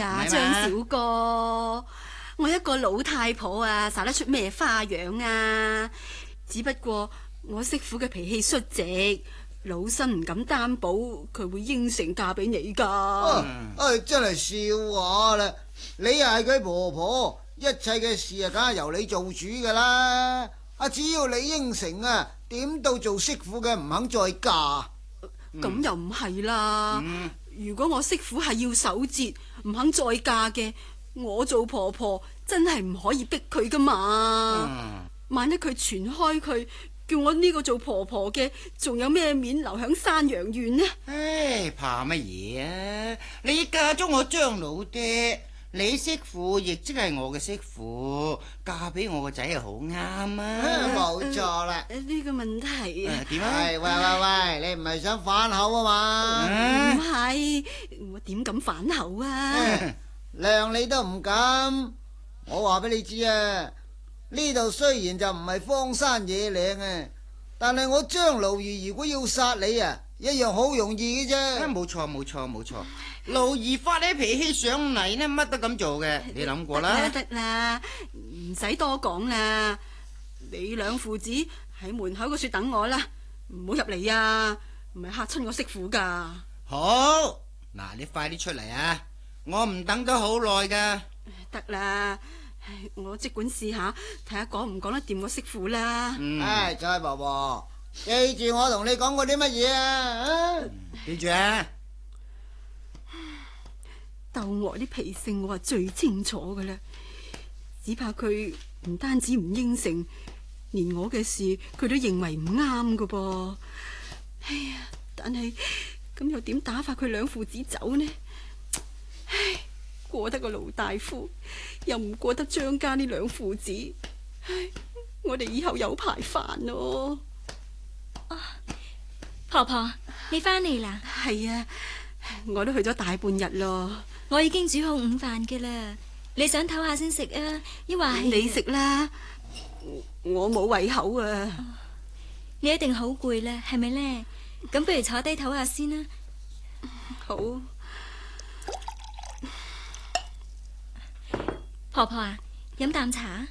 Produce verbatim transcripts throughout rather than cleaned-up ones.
呀，張小哥，我一個老太婆啊，耍得出咩花樣啊？只不過我媳婦嘅脾氣率直，老身唔敢擔保佢會應承嫁俾你噶。 啊，啊真係笑話啦！你又係佢婆婆，一切嘅事啊，梗係由你做主噶啦。啊，只要你應承啊，點到做媳婦嘅唔肯再嫁。 咁、嗯、又唔係啦。 嗯、 如果我媳婦係要守節，唔肯再嫁嘅，我做婆婆真係唔可以逼佢噶嘛。嗯、萬一佢傳開佢，叫我呢個做婆婆嘅，仲有咩面留響山羊縣呢？ 唉，怕乜嘢啊？你嫁咗我張老爹，你媳婦亦即係我嘅媳婦，嫁俾我個仔係好啱啊！ 冇錯啦。 呢個問題啊， 點啊？ 喂喂喂，你唔係想反口啊嘛？ 唔係，我點敢反口啊？ 諒你都唔敢。我話俾你知啊，呢度雖然就唔係荒山野嶺啊，但係我張勞兒如果要殺你啊，一樣好容易嘅啫。 冇錯冇錯冇錯，勞兒發起脾氣上嚟呢，乜都咁做嘅，你諗過啦？ 得啦，唔使多講啦。你兩父子喺門口嗰處等我啦，唔好入嚟啊，唔係嚇親我媳婦噶。 好，嗱，你快啲出嚟啊！我唔等咗好耐噶。 得啦，我即管試下，睇下講唔講得掂我媳婦啦。 嗯、 唉，再婆婆，記住我同你講過啲乜嘢啊？ 記住啊！ 竇娥啲脾性我係最清楚噶啦，只怕佢唔單止唔應承，連我嘅事佢都認為唔啱噶噃。哎呀，但係咁又點打發佢兩父子走呢？唉，過得個盧大夫，又唔過得張家呢兩父子，唉，我哋以後有排煩咯。 哦，婆婆，你翻嚟啦？ 係啊，我都去咗大半日咯。 我已經煮好午飯嘅啦，你想唞下先食啊？抑或係你食啦，我冇胃口啊。 哦，你一定好攰啦，係咪呢？咁不如坐低唞下先啦。 好。 婆婆啊，飲啖茶。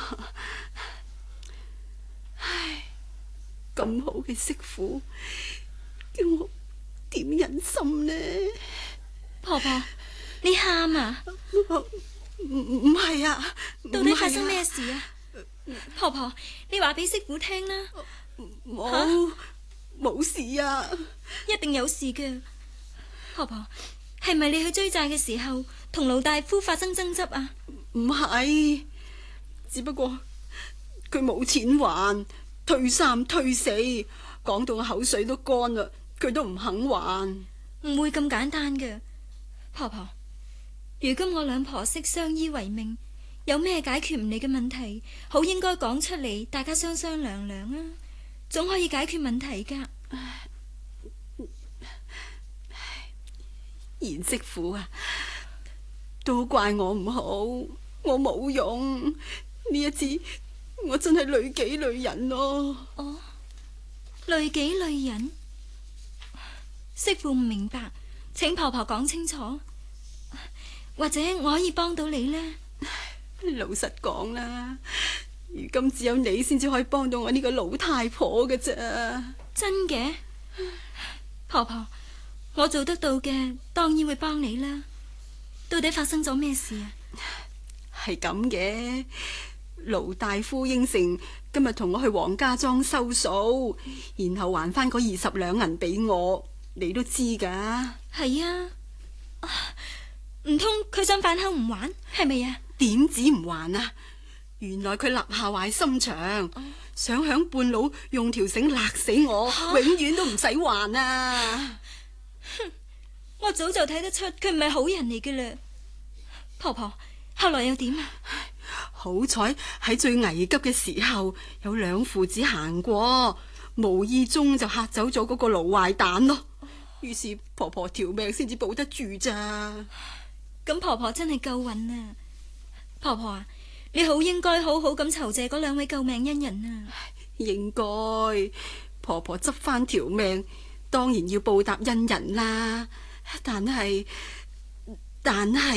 唉，咁好嘅媳婦，叫我點忍心呢？ 婆婆，你喊啊？ 唔唔係啊， 到底發生咩事啊？婆婆，你話俾媳婦聽啦。 冇冇事啊， 一定有事嘅。婆婆，係咪你去追債嘅時候同盧大夫發生爭執啊？ 唔係，只不過佢冇錢還，推三推四，講到我口水都乾啦，佢都唔肯還。 唔會咁簡單嘅。婆婆，如今我兩婆媳相依為命，有咩解決唔嚟嘅問題，好應該講出嚟，大家商商量量啊，總可以解決問題噶。 賢媳婦啊，都怪我唔好，我冇用。呢一次我真係累己累人咯。 哦，累己累人，媳婦唔明白，請婆婆講清楚，或者我可以幫到你呢？ 老實講啦，如今只有你先至可以幫到我呢個老太婆嘅啫。 真嘅？婆婆，我做得到嘅，當然會幫你啦。到底發生咗咩事啊？ 係咁嘅，盧大夫應承今日同我去黃家莊收數，然後還翻嗰二十兩銀俾我，你都知噶。 係啊，唔通佢想反口唔還，係咪啊？ 點止唔還啊？原來佢立下壞心腸，哦、想響半路用條繩勒死我，啊、永遠都唔使還啊！ 哼，我早就睇得出佢唔係好人嚟嘅啦。婆婆，後來又點啊？ 好彩喺最危急嘅時候，有兩父子行過，無意中就嚇走咗嗰個盧壞蛋咯。於是婆婆條命先至保得住咋。 咁婆婆真係夠運啊！婆婆啊，你好應該好好咁酬謝嗰兩位救命恩人啊！ 應該，婆婆執翻條命，當然要報答恩人啦。但係，但係。